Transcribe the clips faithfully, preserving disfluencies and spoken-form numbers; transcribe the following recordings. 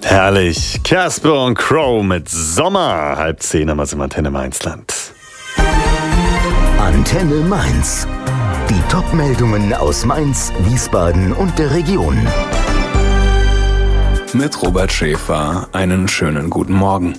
Herrlich. Casper und Crow mit Sommer. Halb zehn haben wir es im Antenne Mainzland. Antenne Mainz. Die Top-Meldungen aus Mainz, Wiesbaden und der Region. Mit Robert Schäfer einen schönen guten Morgen.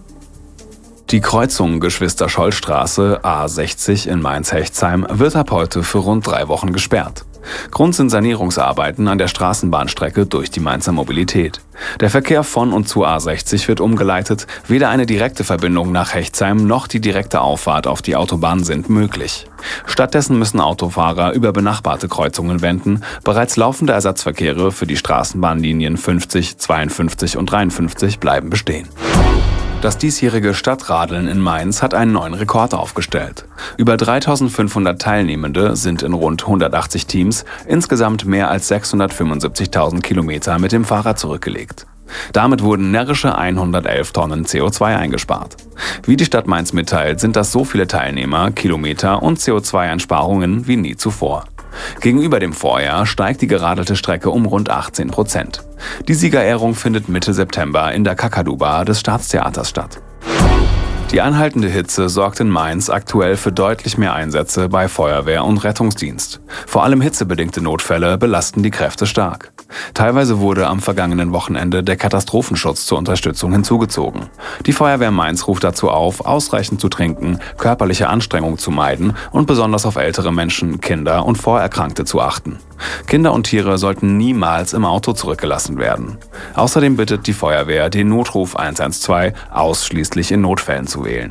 Die Kreuzung Geschwister-Scholl-Straße A sechzig in Mainz-Hechtsheim wird ab heute für rund drei Wochen gesperrt. Grund sind Sanierungsarbeiten an der Straßenbahnstrecke durch die Mainzer Mobilität. Der Verkehr von und zu A sechzig wird umgeleitet, weder eine direkte Verbindung nach Hechtsheim noch die direkte Auffahrt auf die Autobahn sind möglich. Stattdessen müssen Autofahrer über benachbarte Kreuzungen wenden. Bereits laufende Ersatzverkehre für die Straßenbahnlinien fünfzig, zweiundfünfzig und dreiundfünfzig bleiben bestehen. Das diesjährige Stadtradeln in Mainz hat einen neuen Rekord aufgestellt. Über dreitausendfünfhundert Teilnehmende sind in rund hundertachtzig Teams insgesamt mehr als sechshundertfünfundsiebzigtausend Kilometer mit dem Fahrrad zurückgelegt. Damit wurden närrische hundertelf Tonnen C O zwei eingespart. Wie die Stadt Mainz mitteilt, sind das so viele Teilnehmer, Kilometer und C O zwei Einsparungen wie nie zuvor. Gegenüber dem Vorjahr steigt die geradelte Strecke um rund achtzehn Prozent. Die Siegerehrung findet Mitte September in der Kakadu-Bar des Staatstheaters statt. Die anhaltende Hitze sorgt in Mainz aktuell für deutlich mehr Einsätze bei Feuerwehr und Rettungsdienst. Vor allem hitzebedingte Notfälle belasten die Kräfte stark. Teilweise wurde am vergangenen Wochenende der Katastrophenschutz zur Unterstützung hinzugezogen. Die Feuerwehr Mainz ruft dazu auf, ausreichend zu trinken, körperliche Anstrengung zu meiden und besonders auf ältere Menschen, Kinder und Vorerkrankte zu achten. Kinder und Tiere sollten niemals im Auto zurückgelassen werden. Außerdem bittet die Feuerwehr, den Notruf eins eins zwei ausschließlich in Notfällen zu wählen.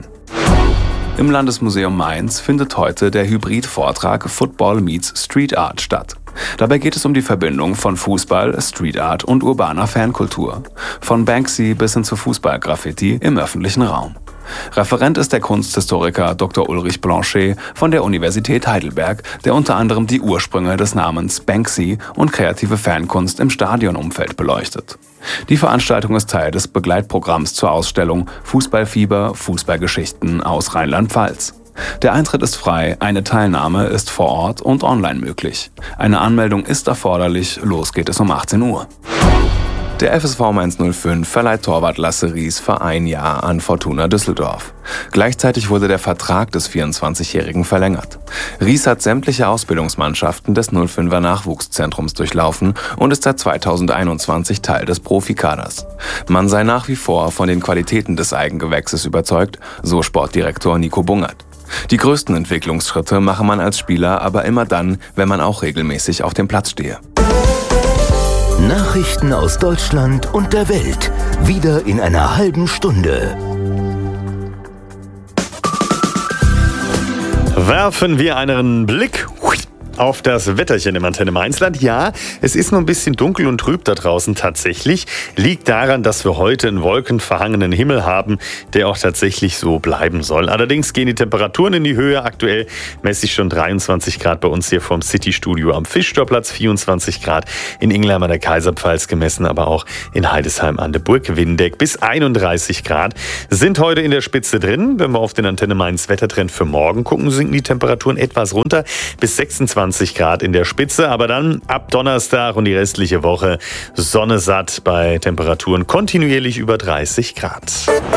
Im Landesmuseum Mainz findet heute der Hybrid-Vortrag Football meets Street Art statt. Dabei geht es um die Verbindung von Fußball, Street Art und urbaner Fankultur. Von Banksy bis hin zu Fußball-Graffiti im öffentlichen Raum. Referent ist der Kunsthistoriker Doktor Ulrich Blanchet von der Universität Heidelberg, der unter anderem die Ursprünge des Namens Banksy und kreative Fankunst im Stadionumfeld beleuchtet. Die Veranstaltung ist Teil des Begleitprogramms zur Ausstellung Fußballfieber, Fußballgeschichten aus Rheinland-Pfalz. Der Eintritt ist frei, eine Teilnahme ist vor Ort und online möglich. Eine Anmeldung ist erforderlich, los geht es um achtzehn Uhr. Der F S V Mainz null fünf verleiht Torwart Lasse Ries für ein Jahr an Fortuna Düsseldorf. Gleichzeitig wurde der Vertrag des vierundzwanzigjährigen verlängert. Ries hat sämtliche Ausbildungsmannschaften des null fünfer Nachwuchszentrums durchlaufen und ist seit zweitausendeinundzwanzig Teil des Profikaders. Man sei nach wie vor von den Qualitäten des Eigengewächses überzeugt, so Sportdirektor Nico Bungert. Die größten Entwicklungsschritte mache man als Spieler aber immer dann, wenn man auch regelmäßig auf dem Platz stehe. Nachrichten aus Deutschland und der Welt. Wieder in einer halben Stunde. Werfen wir einen Blick auf das Wetterchen im Antenne Mainzland. Ja, es ist noch ein bisschen dunkel und trüb da draußen tatsächlich. Liegt daran, dass wir heute einen wolkenverhangenen Himmel haben, der auch tatsächlich so bleiben soll. Allerdings gehen die Temperaturen in die Höhe. Aktuell messe ich schon dreiundzwanzig Grad bei uns hier vom City-Studio am Fischtorplatz, vierundzwanzig Grad in Ingelheim an der Kaiserpfalz gemessen, aber auch in Heidesheim an der Burg Windeck bis einunddreißig Grad sind heute in der Spitze drin. Wenn wir auf den Antenne Mainz Wettertrend für morgen gucken, sinken die Temperaturen etwas runter bis sechsundzwanzig Grad in der Spitze, aber dann ab Donnerstag und die restliche Woche Sonne satt bei Temperaturen kontinuierlich über dreißig Grad.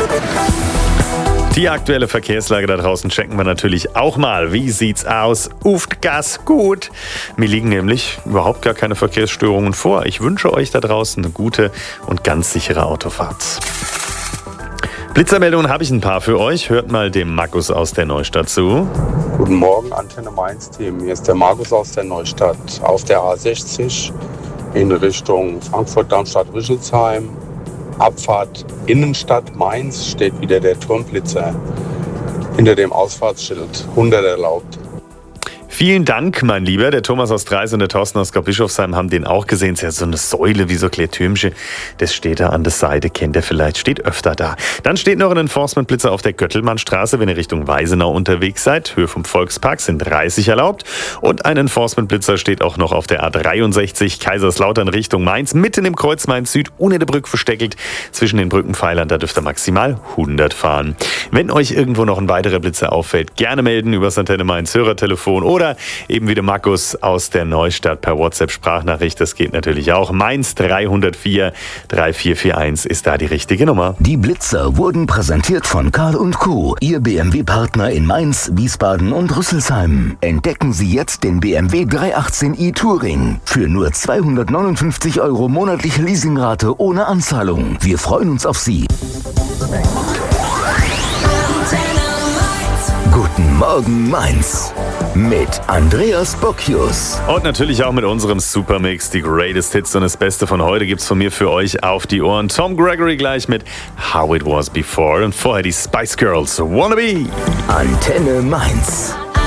Die aktuelle Verkehrslage da draußen checken wir natürlich auch mal. Wie sieht's aus? Uft Gas gut. Mir liegen nämlich überhaupt gar keine Verkehrsstörungen vor. Ich wünsche euch da draußen eine gute und ganz sichere Autofahrt. Blitzermeldungen habe ich ein paar für euch. Hört mal dem Markus aus der Neustadt zu. Guten Morgen, Antenne Mainz-Team. Hier ist der Markus aus der Neustadt. Auf der A sechzig in Richtung Frankfurt-Darmstadt-Rüsselsheim. Abfahrt Innenstadt Mainz steht wieder der Turmblitzer. Hinter dem Ausfahrtsschild hundert erlaubt. Vielen Dank, mein Lieber. Der Thomas aus Dreis und der Thorsten aus Bischofsheim haben den auch gesehen. Es ist ja so eine Säule wie so Klärtürmchen. Das steht da an der Seite, kennt ihr vielleicht, steht öfter da. Dann steht noch ein Enforcement-Blitzer auf der Göttelmannstraße, wenn ihr Richtung Weisenau unterwegs seid. Höhe vom Volkspark sind dreißig erlaubt. Und ein Enforcement-Blitzer steht auch noch auf der A dreiundsechzig Kaiserslautern Richtung Mainz, mitten im Kreuz Mainz Süd, ohne der Brücke versteckelt. Zwischen den Brückenpfeilern, da dürft ihr maximal hundert fahren. Wenn euch irgendwo noch ein weiterer Blitzer auffällt, gerne melden über das Antenne Mainz Hörertelefon oder oder eben wie der Markus aus der Neustadt per WhatsApp-Sprachnachricht. Das geht natürlich auch. Mainz drei null vier drei vier vier eins ist da die richtige Nummer. Die Blitzer wurden präsentiert von Karl und Co., Ihr B M W-Partner in Mainz, Wiesbaden und Rüsselsheim. Entdecken Sie jetzt den B M W dreihundertachtzehn i Touring für nur zweihundertneunundfünfzig Euro monatliche Leasingrate ohne Anzahlung. Wir freuen uns auf Sie. Guten Morgen Mainz mit Andreas Bocchius. Und natürlich auch mit unserem Supermix. Die Greatest Hits und das Beste von heute gibt's von mir für euch auf die Ohren. Tom Gregory gleich mit How It Was Before und vorher die Spice Girls Wannabe. Antenne Mainz.